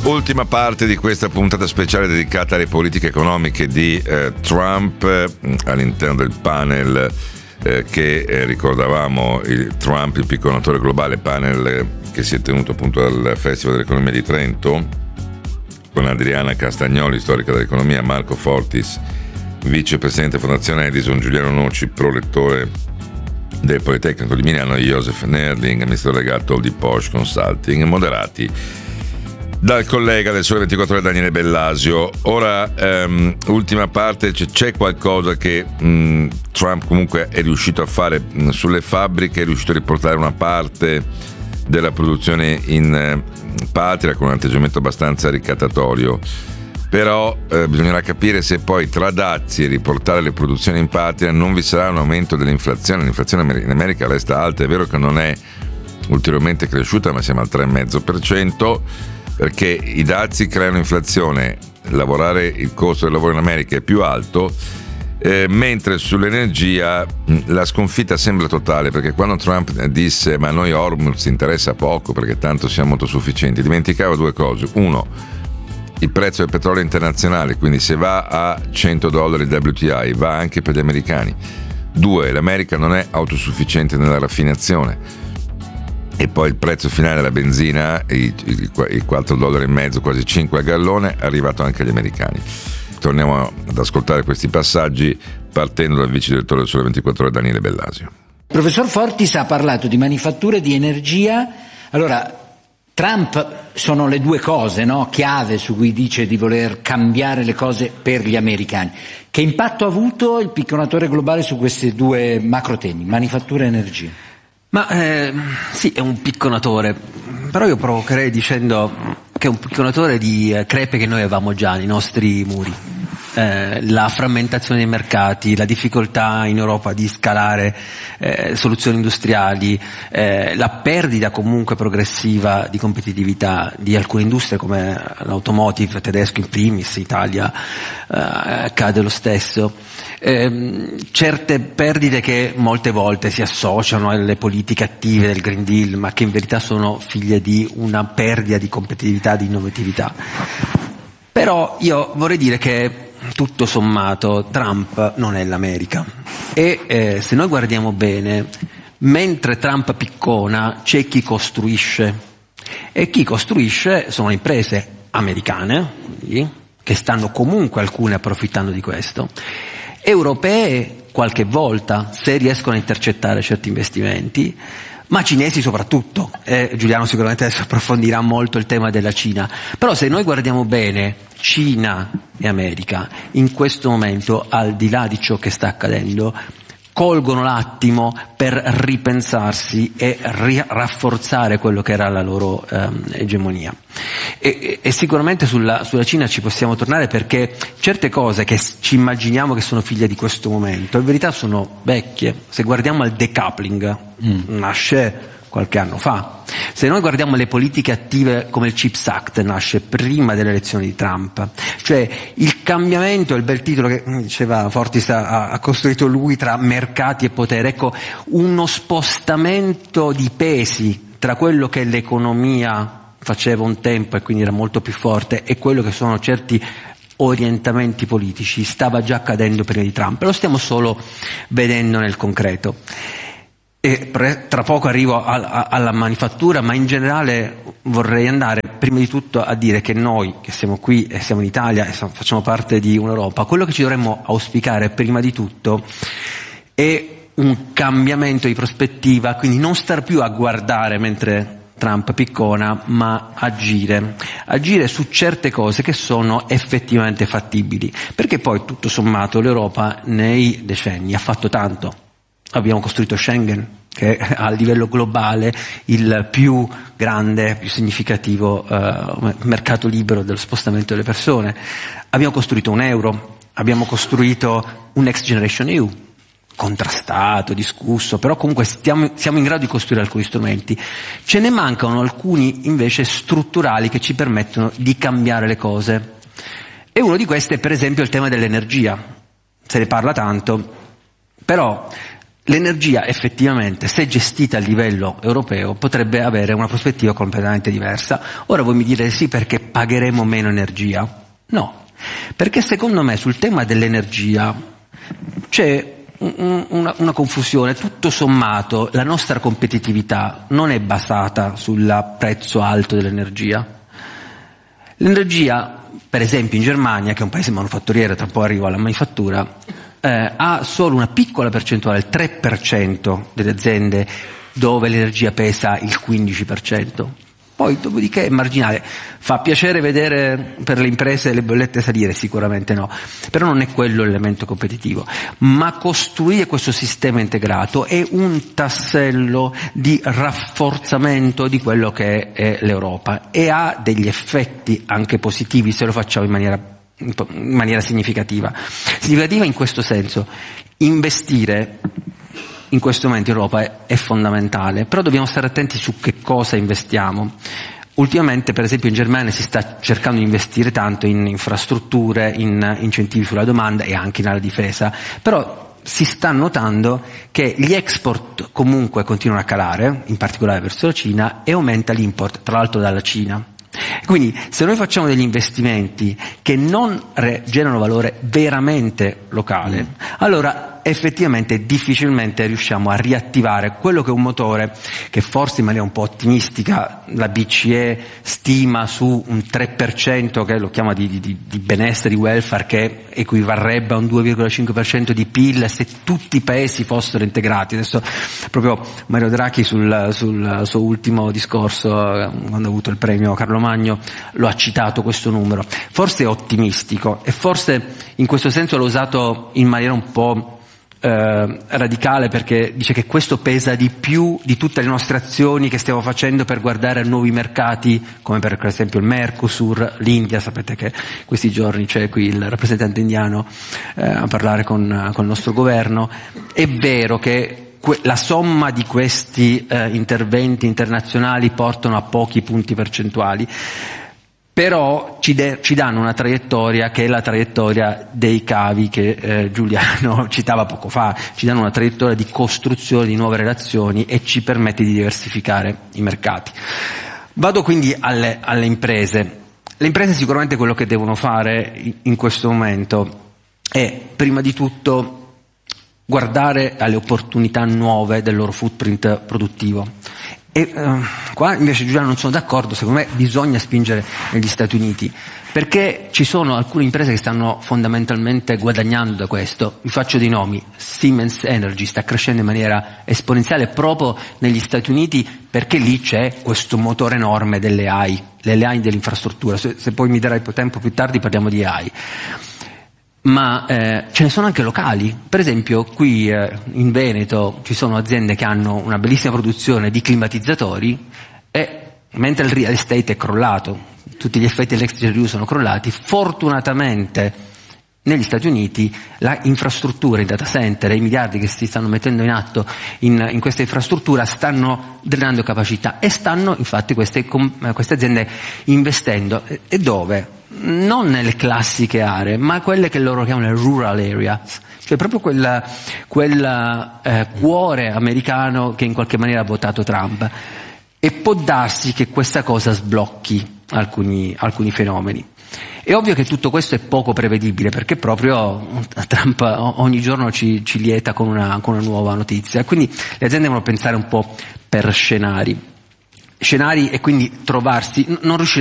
Ultima parte di questa puntata speciale dedicata alle politiche economiche di Trump all'interno del panel che ricordavamo, Trump, il picconatore globale, panel che si è tenuto appunto al Festival dell'Economia di Trento con Adriana Castagnoli, storica dell'economia, Marco Fortis, vicepresidente Fondazione Edison, Giuliano Noci, prolettore del Politecnico di Milano, e Joseph Nerling, amministratore delegato di Porsche Consulting, moderati dal collega del Sole 24 Ore Daniele Bellasio. Ora, ultima parte, c'è qualcosa che Trump comunque è riuscito a fare sulle fabbriche, è riuscito a riportare una parte della produzione in patria con un atteggiamento abbastanza ricattatorio, però bisognerà capire se poi tra dazi e riportare le produzioni in patria non vi sarà un aumento dell'inflazione. L'inflazione in America resta alta, è vero che non è ulteriormente cresciuta, ma siamo al 3,5%, perché i dazi creano inflazione, il costo del lavoro in America è più alto, mentre sull'energia la sconfitta sembra totale, perché quando Trump disse ma a noi Hormuz interessa poco perché tanto siamo autosufficienti, dimenticava due cose: uno, il prezzo del petrolio internazionale, quindi se va a $100 il WTI va anche per gli americani; due, l'America non è autosufficiente nella raffinazione, e poi il prezzo finale della benzina, i $4,50, quasi 5 a gallone, è arrivato anche agli americani. Torniamo ad ascoltare questi passaggi partendo dal vice direttore del Sole 24 Ore Daniele Bellasio. Il professor Fortis ha parlato di manifatture, di energia. Allora, Trump sono le due cose, no, chiave su cui dice di voler cambiare le cose per gli americani. Che impatto ha avuto il picconatore globale su questi due macro temi, manifattura e energia? Ma sì, è un picconatore, però io provocherei dicendo che è un picconatore di crepe che noi avevamo già nei nostri muri. La frammentazione dei mercati, la difficoltà in Europa di scalare soluzioni industriali, la perdita comunque progressiva di competitività di alcune industrie come l'automotive tedesco in primis, Italia accade lo stesso, certe perdite che molte volte si associano alle politiche attive del Green Deal, ma che in verità sono figlie di una perdita di competitività, di innovatività. Però io vorrei dire che tutto sommato Trump non è l'America, e se noi guardiamo bene, mentre Trump piccona c'è chi costruisce, e chi costruisce sono imprese americane, che stanno comunque alcune approfittando di questo, europee qualche volta se riescono a intercettare certi investimenti, ma cinesi soprattutto. Giuliano sicuramente adesso approfondirà molto il tema della Cina, però se noi guardiamo bene Cina e America in questo momento, al di là di ciò che sta accadendo, colgono l'attimo per ripensarsi e rafforzare quello che era la loro egemonia. E sicuramente sulla Cina ci possiamo tornare, perché certe cose che ci immaginiamo che sono figlie di questo momento in verità sono vecchie. Se guardiamo al decoupling, nasce qualche anno fa. Se noi guardiamo le politiche attive come il CHIPS Act, nasce prima delle elezioni di Trump. Cioè il cambiamento, il bel titolo che diceva Fortis ha costruito lui, tra mercati e potere. Ecco, uno spostamento di pesi tra quello che l'economia faceva un tempo e quindi era molto più forte e quello che sono certi orientamenti politici stava già accadendo prima di Trump. Lo stiamo solo vedendo nel concreto. E tra poco arrivo alla manifattura, ma in generale vorrei andare prima di tutto a dire che noi che siamo qui e siamo in Italia e facciamo parte di un'Europa, quello che ci dovremmo auspicare prima di tutto è un cambiamento di prospettiva, quindi non star più a guardare mentre Trump piccona, ma agire su certe cose che sono effettivamente fattibili, perché poi tutto sommato l'Europa nei decenni ha fatto tanto. Abbiamo costruito Schengen, che è a livello globale il più grande, più significativo mercato libero dello spostamento delle persone. Abbiamo costruito un euro, abbiamo costruito un Next Generation EU, contrastato, discusso, però comunque siamo in grado di costruire alcuni strumenti. Ce ne mancano alcuni invece strutturali che ci permettono di cambiare le cose. E uno di questi è per esempio il tema dell'energia. Se ne parla tanto, però l'energia effettivamente, se gestita a livello europeo, potrebbe avere una prospettiva completamente diversa. Ora voi mi direte sì, perché pagheremo meno energia? No, perché secondo me sul tema dell'energia c'è una confusione. Tutto sommato la nostra competitività non è basata sul prezzo alto dell'energia. L'energia, per esempio in Germania, che è un paese manufatturiero, tra un po' arrivo alla manifattura, ha solo una piccola percentuale, il 3% delle aziende dove l'energia pesa il 15%. Poi dopodiché è marginale. Fa piacere vedere per le imprese le bollette salire? Sicuramente no, però non è quello l'elemento competitivo. Ma costruire questo sistema integrato è un tassello di rafforzamento di quello che è l'Europa e ha degli effetti anche positivi se lo facciamo in maniera significativa. Significativa in questo senso: investire in questo momento in Europa è fondamentale, però dobbiamo stare attenti su che cosa investiamo. Ultimamente, per esempio, in Germania si sta cercando di investire tanto in infrastrutture, in incentivi sulla domanda e anche nella difesa, però si sta notando che gli export comunque continuano a calare, in particolare verso la Cina, e aumenta l'import, tra l'altro dalla Cina. Quindi se noi facciamo degli investimenti che non generano valore veramente locale, allora effettivamente difficilmente riusciamo a riattivare quello che è un motore che forse in maniera un po' ottimistica la BCE stima su un 3%, che lo chiama di benessere, di welfare, che equivarrebbe a un 2,5% di PIL se tutti i paesi fossero integrati. Adesso proprio Mario Draghi sul suo ultimo discorso, quando ha avuto il premio Carlo Magno, lo ha citato questo numero. Forse è ottimistico e forse in questo senso l'ho usato in maniera un po' radicale, perché dice che questo pesa di più di tutte le nostre azioni che stiamo facendo per guardare a nuovi mercati, come per esempio il Mercosur, l'India. Sapete che questi giorni c'è qui il rappresentante indiano a parlare con il nostro governo. È vero che la somma di questi interventi internazionali portano a pochi punti percentuali, però ci danno una traiettoria che è la traiettoria dei cavi che Giuliano citava poco fa. Ci danno una traiettoria di costruzione di nuove relazioni e ci permette di diversificare i mercati. Vado quindi alle imprese. Le imprese sicuramente quello che devono fare in questo momento è prima di tutto guardare alle opportunità nuove del loro footprint produttivo. E qua invece Giuliano non sono d'accordo. Secondo me bisogna spingere negli Stati Uniti, perché ci sono alcune imprese che stanno fondamentalmente guadagnando da questo. Vi faccio dei nomi: Siemens Energy sta crescendo in maniera esponenziale proprio negli Stati Uniti, perché lì c'è questo motore enorme delle AI, le AI dell'infrastruttura. Se poi mi darai tempo più tardi parliamo di AI. Ma ce ne sono anche locali. Per esempio qui in Veneto ci sono aziende che hanno una bellissima produzione di climatizzatori, e mentre il real estate è crollato, tutti gli effetti electrici riuso sono crollati, fortunatamente negli Stati Uniti la infrastruttura, i data center e i miliardi che si stanno mettendo in atto in questa infrastruttura stanno drenando capacità, e stanno infatti queste aziende investendo. E dove? Non nelle classiche aree, ma quelle che loro chiamano le rural areas, cioè proprio quel cuore americano che in qualche maniera ha votato Trump. E può darsi che questa cosa sblocchi alcuni fenomeni. È ovvio che tutto questo è poco prevedibile, perché proprio Trump ogni giorno ci lieta con una nuova notizia, quindi le aziende devono pensare un po' per scenari e quindi trovarsi, non riuscire